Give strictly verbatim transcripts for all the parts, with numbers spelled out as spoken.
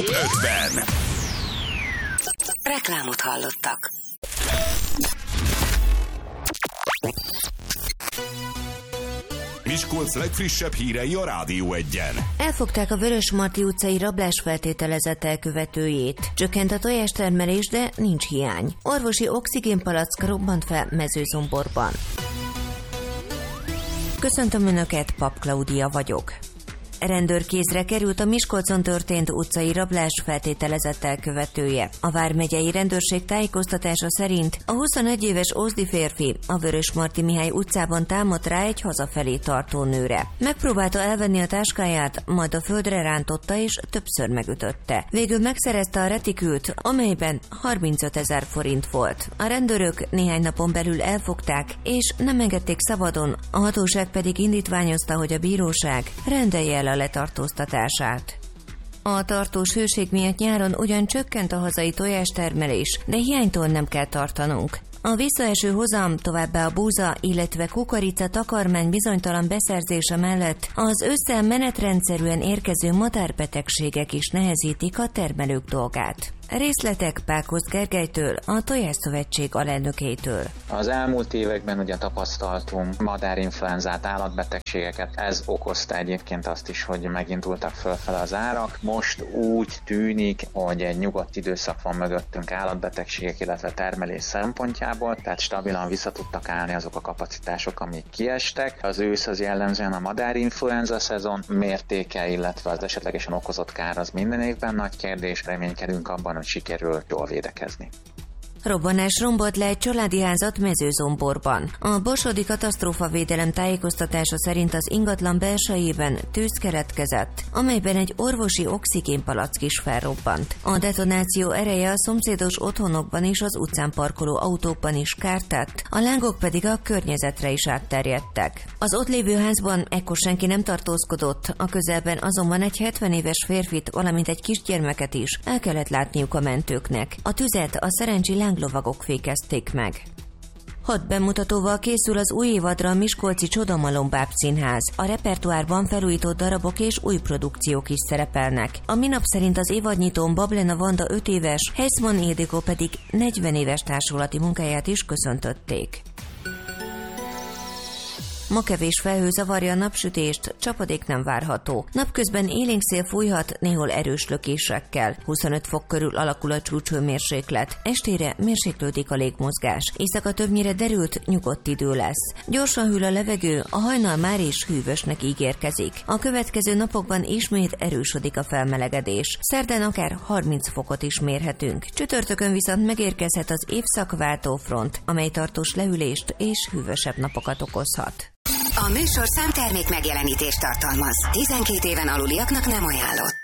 ötven. Reklámot hallottak. Miskolc legfrissebb hírei a Rádió Egyen. Elfogták a Vörösmarty utcai rablás feltételezett elkövetőjét. Csökkent a tojástermelés, de nincs hiány. Orvosi oxigénpalack robbant fel Mezőzomborban. Köszöntöm Önöket, Pap Klaudia vagyok. Rendőrkézre került a Miskolcon történt utcai rablás feltételezett elkövetője. A vármegyei rendőrség tájékoztatása szerint a huszonegy éves ózdi férfi a Vörösmarty Mihály utcában támadt rá egy hazafelé tartó nőre. Megpróbálta elvenni a táskáját, majd a földre rántotta és többször megütötte. Végül megszerezte a retikült, amelyben harmincötezer forint volt. A rendőrök néhány napon belül elfogták, és nem engedték szabadon, a hatóság pedig indítványozta, hogy a bíróság rendelje el a letartóztatását. A tartós hőség miatt nyáron ugyan csökkent a hazai tojástermelés, de hiánytól nem kell tartanunk. A visszaeső hozam, továbbá a búza, illetve kukorica takarmány bizonytalan beszerzése mellett az ősszel menetrendszerűen érkező madárbetegségek is nehezítik a termelők dolgát. Részletek Pákosz Gergelytől, a Tojásszövetség alelnökétől. Az elmúlt években ugye tapasztaltunk madárinfluenzát, állatbetegségeket. Ez okozta egyébként azt is, hogy megindultak fölfele az árak. Most úgy tűnik, hogy egy nyugodt időszak van mögöttünk állatbetegségek, illetve termelés szempontjából, tehát stabilan vissza tudtak állni azok a kapacitások, amik kiestek. Az ősz az jellemzően a madárinfluenza szezon mértéke, illetve az esetlegesen okozott kár az minden évben nagy kérdés. Reménykedünk abban, hogy sikerül jól védekezni. Robbanás rombolt le egy családi házat Mezőzomborban. A borsodi katasztrófavédelem tájékoztatása szerint az ingatlan belsejében tűz keletkezett, amelyben egy orvosi oxigénpalack is felrobbant. A detonáció ereje a szomszédos otthonokban és az utcán parkoló autókban is kárt tett, a lángok pedig a környezetre is átterjedtek. Az ott lévő házban ekkor senki nem tartózkodott, a közelben azonban egy hetven éves férfit, valamint egy kisgyermeket is el kellett látniuk a mentőknek. A tüzet a szerencsi lánglovagok fékezték meg. Hat bemutatóval készül az új évadra a miskolci Csodamalom bábszínház. A repertoárban felújított darabok és új produkciók is szerepelnek. A minap szerint az évadnyitón Bablena Vanda öt éves, Heisman Ildikó pedig negyven éves társulati munkáját is köszöntötték. Ma kevés felhő zavarja a napsütést, csapadék nem várható. Napközben élénk szél fújhat, néhol erős lökésekkel. huszonöt fok körül alakul a csúcshőmérséklet. Estére mérséklődik a légmozgás. Éjszaka többnyire derült, nyugodt idő lesz. Gyorsan hűl a levegő, a hajnal már is hűvösnek ígérkezik. A következő napokban ismét erősödik a felmelegedés. Szerdán akár harminc fokot is mérhetünk. Csütörtökön viszont megérkezhet az évszakváltó front, amely tartós lehűlést és hűvösebb napokat okozhat. A műsorszám termék megjelenítést tartalmaz. tizenkét éven aluliaknak nem ajánlott.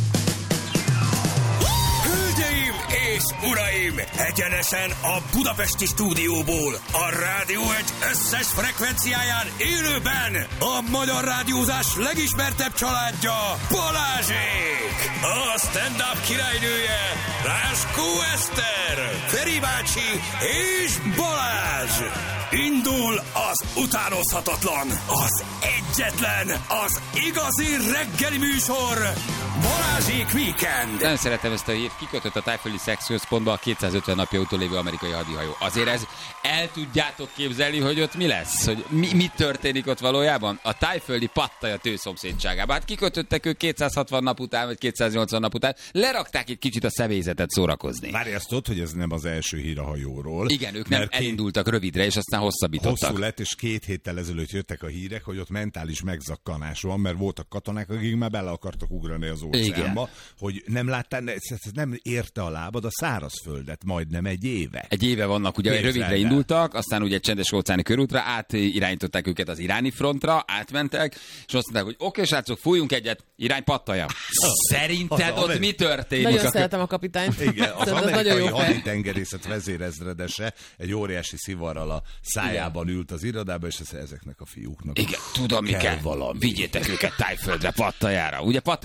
Hölgyeim és uraim! Egyenesen a budapesti stúdióból, a Rádió Egy összes frekvenciáján élőben a magyar rádiózás legismertebb családja, Balázsék! A stand-up királynője, Ráskó Eszter, Feri bácsi és Balázs! Indul az utánozhatatlan, az egyetlen, az igazi reggeli műsor, Balázsék Weekend! Nem szeretem ezt a hírt, kikötött a tájföldi szexközpontba a kétszázötven napja utolévő amerikai hadihajó. Azért ez el tudjátok képzelni, hogy ott mi lesz? Hogy mi, mi történik ott valójában? A tájföldi Pattaja tőszomszédságában. Hát kikötöttek ők kétszázhatvan nap után, vagy kétszáznyolcvan nap után, lerakták egy kicsit a személyzetet szórakozni. Várj, azt tudod, hogy ez nem az első hír a hajóról. Igen, ők nem két... elindultak rövidre, és aztán hosszabbítottak. Hosszú lett, és két héttel ezelőtt jöttek a hírek, hogy ott mentális megzakkanás van, mert voltak katonák, akik már bele akartak ugrani az óceánba, hogy nem láttál, nem érte a lábad a szárazföldet majdnem egy éve. Egy éve vannak, ugye Képzeld rövidre el. indultak, aztán ugye egy csendes óceáni körútra, átirányították őket az iráni frontra, átmentek, és azt mondták, hogy oké, srácok, fújjunk egyet, irány Pattaja. Szerinted az ott amer- mi történik? Nagyon szeretem a kapitányt. Igen, az az amerikai haditengerészet vezérezredese egy óriási szivarral a szájában ült az irodába, és ezeknek a fiúknak Igen, tudom, mi kell. valami. Vigyétek őket Tájföldre, Pattajára. Ugye Pattaja világ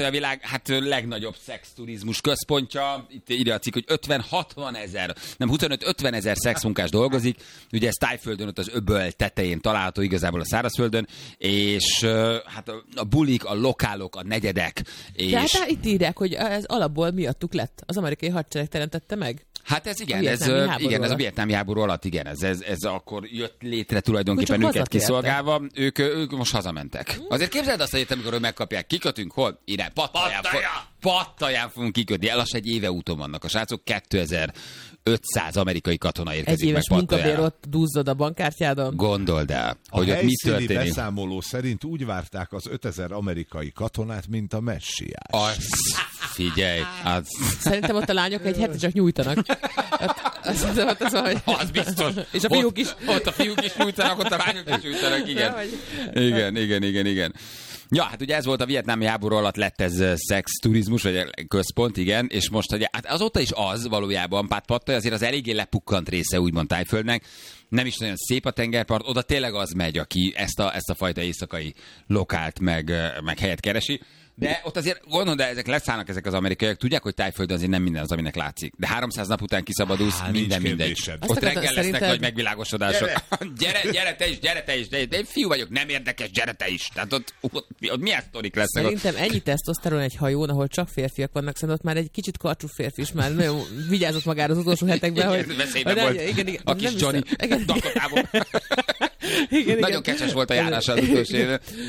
hát legnagyobb szexturizmus központja. Itt írja a cikk, hogy ötven-hatvan ezer, nem huszonöt-ötven ezer szexmunkás dolgozik. Ugye ez Tájföldön, ott az öböl tetején található, igazából a szárazföldön, és hát a bulik, a lokálok, a negyedek. És... Tehát hát, itt írják, hogy ez alapból miattuk lett. Az amerikai hadsereg teremtette meg. Hát ez igen, ez, igen, ez a vietnámi háború alatt, igen, ez, ez, ez akkor jött létre tulajdonképpen őket kiszolgálva, ők, ők most hazamentek. Azért képzeld azt, hogy amikor ők megkapják, kikötünk, hol? Irány, Pattaján, Pattaján fogunk kikötni, el egy éve úton vannak a srácok, kétezer-ötszáz amerikai katona érkezik egy éves meg Pattajára. munkabér ott duzzad a bankkártyádon. Gondold el, a hogy ott mi történik. A beszámoló szerint úgy várták az ötezer amerikai katonát, mint a messiás. Az, figyelj, az... Szerintem ott a lányok egy heti csak nyújtanak. Az, az, az, az, az, az biztos. És a fiúk is. Ott, ott a fiúk is nyújtanak, ott a lányok is nyújtanak, igen. Igen, igen, igen, igen. Ja, hát ugye ez volt a vietnámi háború alatt lett ez szexturizmus, vagy központ, igen, és most ugye, hát azóta is az valójában, Pát Pattaj azért az eléggé lepukkant része úgymond Tájföldnek, nem is nagyon szép a tengerpart, oda tényleg az megy, aki ezt a, ezt a fajta éjszakai lokált meg, meg helyet keresi. De ott azért gondolod, de ezek leszállnak ezek az amerikaiak, tudják, hogy Tájföldön azért nem minden az, aminek látszik. De háromszáz nap után kiszabadulsz, Há, minden mindegy. Ott reggel lesznek szerinted... nagy megvilágosodások. Gyere. gyere, gyere te is, gyere te is, de én fiú vagyok, nem érdekes, gyere te is. Tehát ott, ott, ott milyen sztorik lesznek? Szerintem ott... ennyi tesztoszteron egy hajón, ahol csak férfiak vannak, szerintem ott már egy kicsit karcsú férfi is már nagyon vigyázott magára az utolsó hetekben, hogy... Veszélyben volt igen, igen, a kis Johnny Dakotában. Nagyon kecses volt a járása az utolsó éve.